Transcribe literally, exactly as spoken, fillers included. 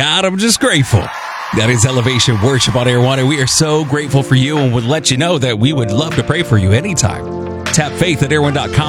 God, I'm just grateful. That is Elevation Worship on Air One, and we are so grateful for you and would let you know that we would love to pray for you anytime. Tap faith at air one dot com